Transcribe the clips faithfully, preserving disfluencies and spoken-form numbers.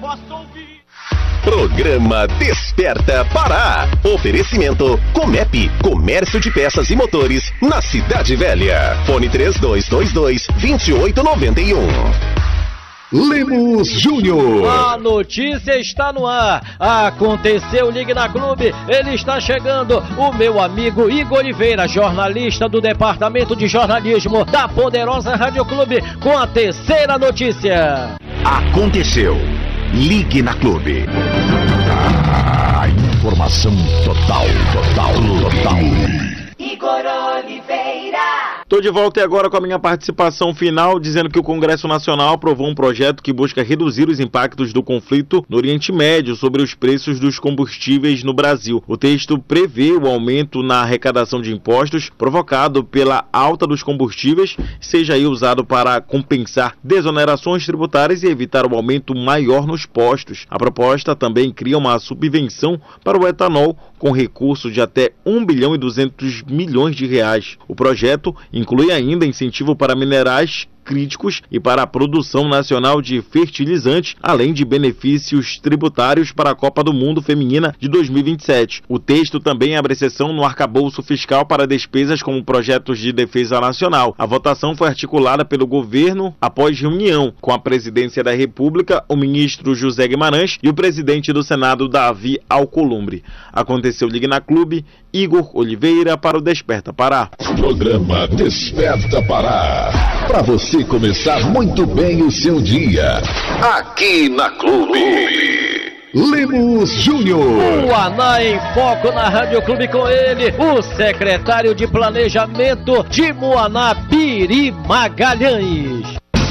posso ouvir. Programa Desperta Pará. Oferecimento Comep, Comércio de Peças e Motores, na Cidade Velha. Fone três dois dois dois, dois oito nove um. Lemos Júnior. A notícia está no ar. Aconteceu, ligue na Clube. Ele está chegando. O meu amigo Igor Oliveira, jornalista do Departamento de Jornalismo da poderosa Rádio Clube, com a terceira notícia. Aconteceu. Ligue na Clube. Ah, informação total, total, total. Igor Oliveira. Estou de volta e agora com a minha participação final, dizendo que o Congresso Nacional aprovou um projeto que busca reduzir os impactos do conflito no Oriente Médio sobre os preços dos combustíveis no Brasil. O texto prevê o aumento na arrecadação de impostos provocado pela alta dos combustíveis, seja aí usado para compensar desonerações tributárias e evitar o aumento maior nos postos. A proposta também cria uma subvenção para o etanol com recurso de até um bilhão e duzentos milhões de reais. O projeto inclui ainda incentivo para minerais críticos e para a produção nacional de fertilizantes, além de benefícios tributários para a Copa do Mundo Feminina de dois mil e vinte e sete. O texto também abre exceção no arcabouço fiscal para despesas como projetos de defesa nacional. A votação foi articulada pelo governo após reunião com a presidência da República, o ministro José Guimarães e o presidente do Senado, Davi Alcolumbre. Aconteceu Ligue na Clube, Igor Oliveira para o Desperta Pará. Programa Desperta Pará. Para você começar muito bem o seu dia. Aqui na Clube. Lemos Júnior. O Aná em Foco na Rádio Clube, com ele, o secretário de Planejamento de Muaná, Biri Magalhães.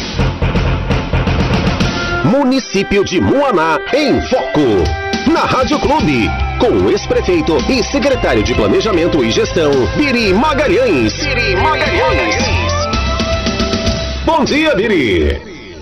Município de Muaná em Foco. Na Rádio Clube, com o ex-prefeito e secretário de Planejamento e Gestão, Biri Magalhães. Biri Magalhães. Bom dia, Biri.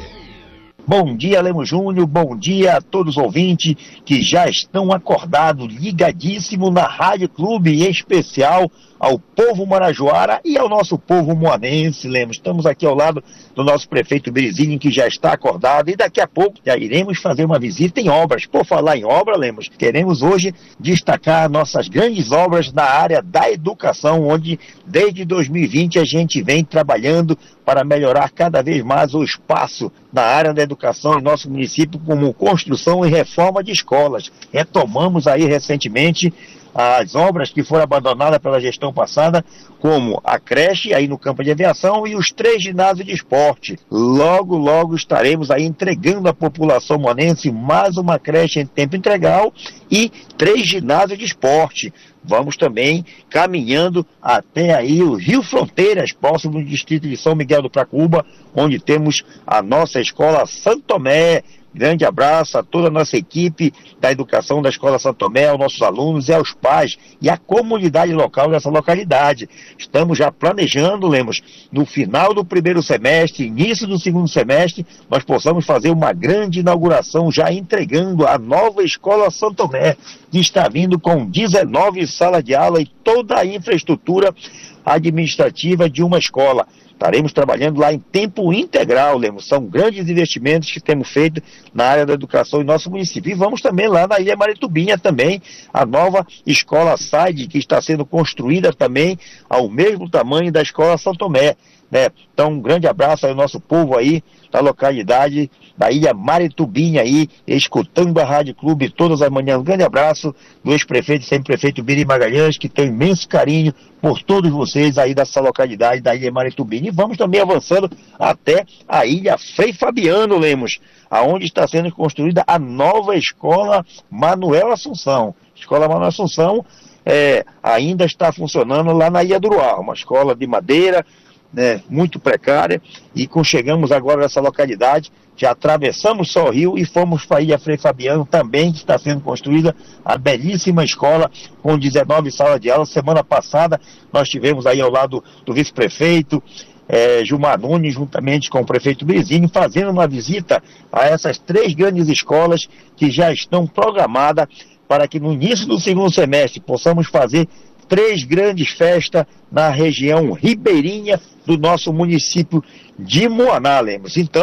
Bom dia, Lemos Júnior. Bom dia a todos os ouvintes que já estão acordados, ligadíssimos na Rádio Clube, em especial ao povo marajoara e ao nosso povo moanense, Lemos. Estamos aqui ao lado do nosso prefeito Birizinho, que já está acordado, e daqui a pouco já iremos fazer uma visita em obras. Por falar em obra, Lemos, queremos hoje destacar nossas grandes obras na área da educação, onde desde dois mil e vinte a gente vem trabalhando para melhorar cada vez mais o espaço na área da educação em nosso município, como construção e reforma de escolas. Retomamos aí recentemente as obras que foram abandonadas pela gestão passada, como a creche aí no campo de aviação e os três ginásios de esporte. Logo, logo estaremos aí entregando à população monense mais uma creche em tempo integral e três ginásios de esporte. Vamos também caminhando até aí o Rio Fronteiras, próximo do distrito de São Miguel do Pracuúba, onde temos a nossa escola Santo Tomé. Grande abraço a toda a nossa equipe da educação da Escola Santo Tomé, aos nossos alunos e aos pais e à comunidade local dessa localidade. Estamos já planejando, Lemos, no final do primeiro semestre, início do segundo semestre, nós possamos fazer uma grande inauguração, já entregando a nova Escola Santo Tomé, que está vindo com dezenove salas de aula e toda a infraestrutura administrativa de uma escola. Estaremos trabalhando lá em tempo integral, Lemos. São grandes investimentos que temos feito na área da educação em nosso município. E vamos também lá na Ilha Maritubinha também, a nova escola S A I D, que está sendo construída também ao mesmo tamanho da escola São Tomé, né? Então, um grande abraço ao nosso povo aí da localidade da Ilha Maritubinha aí, escutando a Rádio Clube todas as manhãs. Um grande abraço do ex-prefeito e sempre-prefeito Biri Magalhães, que tem imenso carinho por todos vocês aí dessa localidade da Ilha Maritubinha. E vamos também avançando até a Ilha Frei Fabiano, Lemos, aonde está sendo construída a nova escola Manuel Assunção. Escola Manuel Assunção é, ainda está funcionando lá na Ilha do Uruá, uma escola de madeira, né, muito precária, e quando chegamos agora nessa localidade, já atravessamos só o rio e fomos para a Ilha Frei Fabiano também, que está sendo construída a belíssima escola com dezenove salas de aula. Semana passada nós tivemos aí ao lado do vice-prefeito é, Gilmar Nunes, juntamente com o prefeito Birizinho, fazendo uma visita a essas três grandes escolas que já estão programadas para que no início do segundo semestre possamos fazer três grandes festas na região ribeirinha do nosso município de Muaná, Lemos. Então,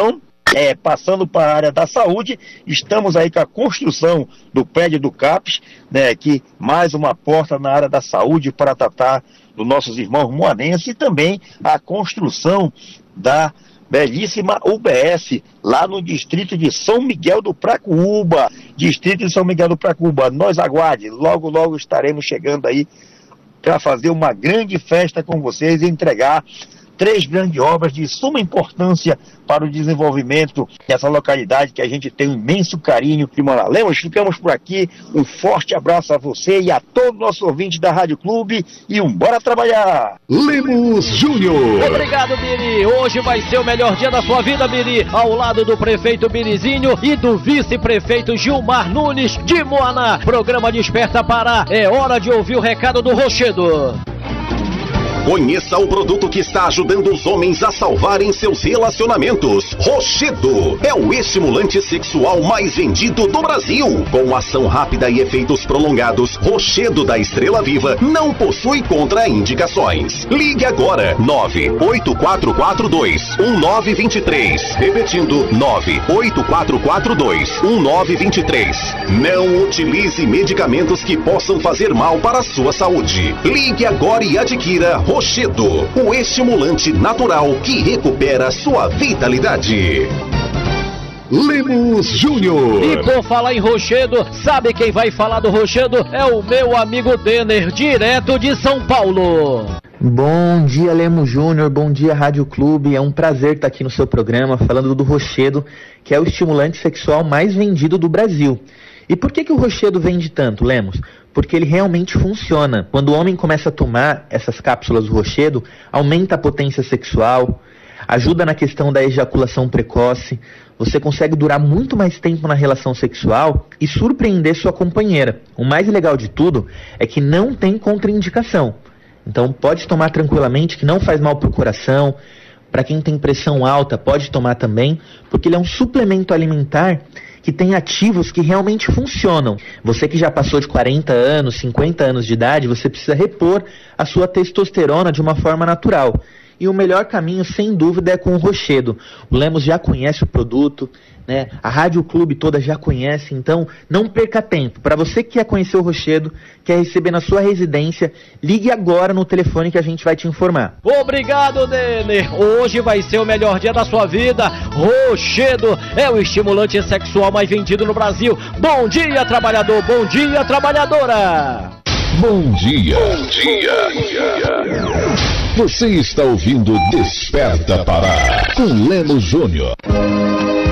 É, passando para a área da saúde, estamos aí com a construção do prédio do CAPES, né, aqui mais uma porta na área da saúde para tratar dos nossos irmãos moanenses e também a construção da belíssima U B S, lá no distrito de São Miguel do Pracuúba, distrito de São Miguel do Pracuúba, nós aguarde, logo logo estaremos chegando aí para fazer uma grande festa com vocês e entregar três grandes obras de suma importância para o desenvolvimento dessa localidade que a gente tem um imenso carinho de morar. Lemos, ficamos por aqui, um forte abraço a você e a todo nosso ouvinte da Rádio Clube e um bora trabalhar! Lemos Júnior. Obrigado, Biri. Hoje vai ser o melhor dia da sua vida, Biri, ao lado do prefeito Birizinho e do vice-prefeito Gilmar Nunes de Moaná. Programa Desperta Pará. É hora de ouvir o recado do Rochedo. Conheça o produto que está ajudando os homens a salvarem seus relacionamentos. Rochedo é o estimulante sexual mais vendido do Brasil. Com ação rápida e efeitos prolongados, Rochedo da Estrela Viva não possui contraindicações. Ligue agora, nove oito quatro quatro dois um nove dois três. Repetindo, nove oito quatro quatro dois um nove dois três. Não utilize medicamentos que possam fazer mal para a sua saúde. Ligue agora e adquira Rochedo, o estimulante natural que recupera sua vitalidade. Lemos Júnior. E por falar em Rochedo, sabe quem vai falar do Rochedo? É o meu amigo Denner, direto de São Paulo. Bom dia, Lemos Júnior, bom dia, Rádio Clube. É um prazer estar aqui no seu programa falando do Rochedo, que é o estimulante sexual mais vendido do Brasil. E por que que o Rochedo vende tanto, Lemos? Porque ele realmente funciona. Quando o homem começa a tomar essas cápsulas do Rochedo, aumenta a potência sexual, ajuda na questão da ejaculação precoce, você consegue durar muito mais tempo na relação sexual e surpreender sua companheira. O mais legal de tudo é que não tem contraindicação. Então pode tomar tranquilamente, que não faz mal para o coração. Para quem tem pressão alta, pode tomar também, porque ele é um suplemento alimentar que tem ativos que realmente funcionam. Você que já passou de quarenta anos, cinquenta anos de idade, você precisa repor a sua testosterona de uma forma natural. E o melhor caminho, sem dúvida, é com o Rochedo. O Lemos já conhece o produto, né? A Rádio Clube toda já conhece, então não perca tempo. Para você que quer conhecer o Rochedo, quer receber na sua residência, ligue agora no telefone que a gente vai te informar. Obrigado, Denner. Hoje vai ser o melhor dia da sua vida. Rochedo é o estimulante sexual mais vendido no Brasil. Bom dia, trabalhador. Bom dia, trabalhadora. Bom dia. Bom dia. Você está ouvindo Desperta Pará com Lemos Júnior.